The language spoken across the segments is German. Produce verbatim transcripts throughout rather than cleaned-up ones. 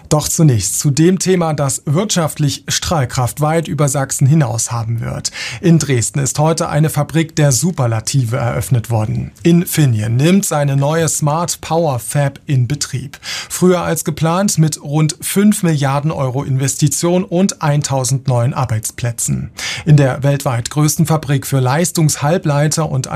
Doch zunächst zu dem Thema, das wirtschaftlich Strahlkraft weit über Sachsen hinaus haben wird. In Dresden ist heute eine Fabrik der Superlative eröffnet worden. Infineon nimmt seine neue Smart Power Fab in Betrieb. Früher als geplant mit rund fünf Milliarden Euro Investition und tausend neuen Arbeitsplätzen. In der weltweit größten Fabrik für Leistungshalbleiter und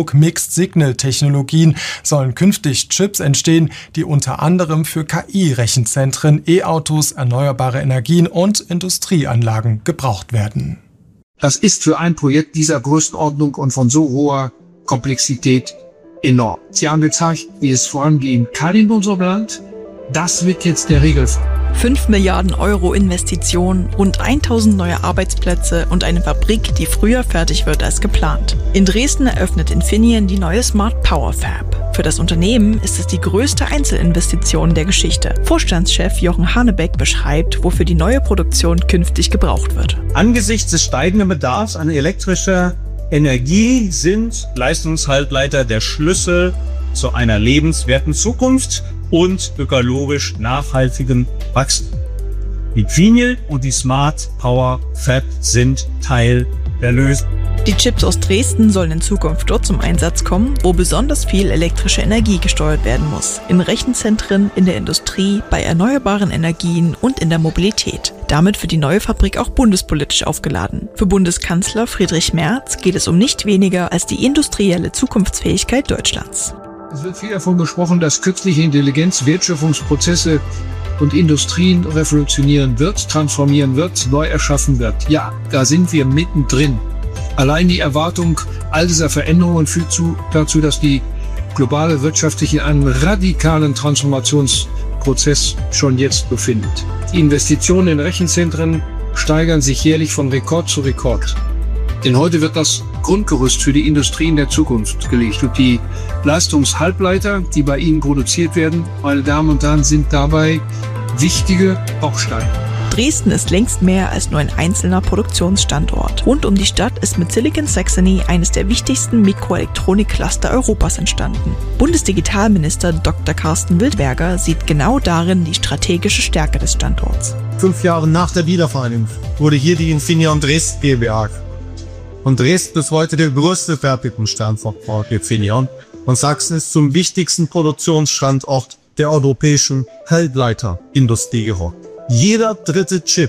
Analog-Mixed-Signal-Technologien sollen künftig Chips entstehen, die unter anderem für K I-Rechenzentren, E-Autos, erneuerbare Energien und Industrieanlagen gebraucht werden. Das ist für ein Projekt dieser Größenordnung und von so hoher Komplexität enorm. Sie haben gezeigt, wie es vorangehen kann in unserem Land. Das wird jetzt der Regelfall. fünf Milliarden Euro Investitionen, rund tausend neue Arbeitsplätze und eine Fabrik, die früher fertig wird als geplant. In Dresden eröffnet Infineon die neue Smart Power Fab. Für das Unternehmen ist es die größte Einzelinvestition der Geschichte. Vorstandschef Jochen Hanebeck beschreibt, wofür die neue Produktion künftig gebraucht wird. Angesichts des steigenden Bedarfs an elektrischer Energie sind Leistungshalbleiter der Schlüssel zu einer lebenswerten Zukunft und ökologisch nachhaltigen Wachstum. Infineon und die Smart Power Fab sind Teil der Lösung. Die Chips aus Dresden sollen in Zukunft dort zum Einsatz kommen, wo besonders viel elektrische Energie gesteuert werden muss. In Rechenzentren, in der Industrie, bei erneuerbaren Energien und in der Mobilität. Damit wird die neue Fabrik auch bundespolitisch aufgeladen. Für Bundeskanzler Friedrich Merz geht es um nicht weniger als die industrielle Zukunftsfähigkeit Deutschlands. Es wird viel davon gesprochen, dass künstliche Intelligenz Wertschöpfungsprozesse und Industrien revolutionieren wird, transformieren wird, neu erschaffen wird. Ja, da sind wir mittendrin. Allein die Erwartung all dieser Veränderungen führt zu, dazu, dass die globale Wirtschaft sich in einem radikalen Transformationsprozess schon jetzt befindet. Die Investitionen in Rechenzentren steigern sich jährlich von Rekord zu Rekord. Denn heute wird das Grundgerüst für die Industrien der Zukunft gelegt. Und die Leistungshalbleiter, die bei ihnen produziert werden, meine Damen und Herren, sind dabei wichtige Bausteine. Dresden ist längst mehr als nur ein einzelner Produktionsstandort. Rund um die Stadt ist mit Silicon Saxony eines der wichtigsten Mikroelektronik-Cluster Europas entstanden. Bundesdigitalminister Doktor Carsten Wildberger sieht genau darin die strategische Stärke des Standorts. Fünf Jahre nach der Wiedervereinigung wurde hier die Infineon Dresden GmbH. Und Dresden ist heute der größte Fertigungsstandort von Infineon. Und Sachsen ist zum wichtigsten Produktionsstandort der europäischen Halbleiterindustrie geworden. Jeder dritte Chip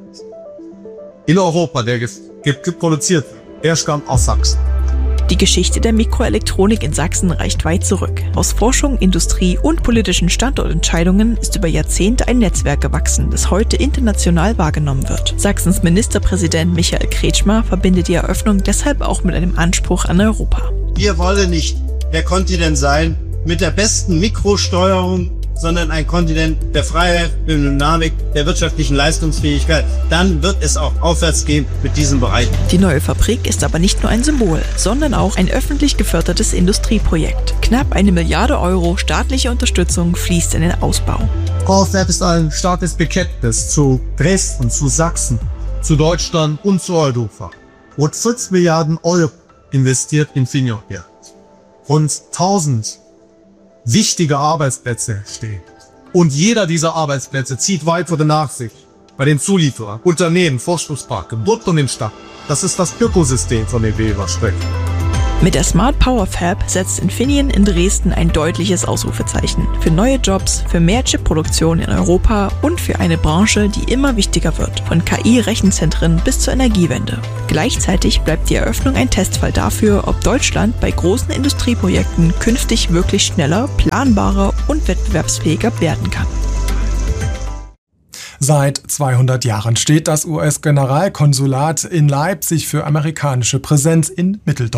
in Europa, der produziert wird, der stammt aus Sachsen. Die Geschichte der Mikroelektronik in Sachsen reicht weit zurück. Aus Forschung, Industrie und politischen Standortentscheidungen ist über Jahrzehnte ein Netzwerk gewachsen, das heute international wahrgenommen wird. Sachsens Ministerpräsident Michael Kretschmer verbindet die Eröffnung deshalb auch mit einem Anspruch an Europa. Wir wollen nicht der Kontinent sein mit der besten Mikrosteuerung, sondern ein Kontinent der Freiheit, der Dynamik, der wirtschaftlichen Leistungsfähigkeit. Dann wird es auch aufwärts gehen mit diesem Bereich. Die neue Fabrik ist aber nicht nur ein Symbol, sondern auch ein öffentlich gefördertes Industrieprojekt. Knapp eine Milliarde Euro staatliche Unterstützung fließt in den Ausbau. Power Fab ist ein starkes Bekenntnis zu Dresden, zu Sachsen, zu Deutschland und zu Europa. Rund fünf Milliarden Euro investiert Infineon hier. Rund tausend wichtige Arbeitsplätze stehen. Und jeder dieser Arbeitsplätze zieht weitere nach sich. Bei den Zulieferern, Unternehmen, Forschungsparken, dort und im Stadt. Das ist das Ökosystem, von dem wir immer sprechen. Mit der Smart Power Fab setzt Infineon in Dresden ein deutliches Ausrufezeichen. Für neue Jobs, für mehr Chipproduktion in Europa und für eine Branche, die immer wichtiger wird. Von K I-Rechenzentren bis zur Energiewende. Gleichzeitig bleibt die Eröffnung ein Testfall dafür, ob Deutschland bei großen Industrieprojekten künftig wirklich schneller, planbarer und wettbewerbsfähiger werden kann. Seit zweihundert Jahren steht das U S-Generalkonsulat in Leipzig für amerikanische Präsenz in Mitteldeutschland.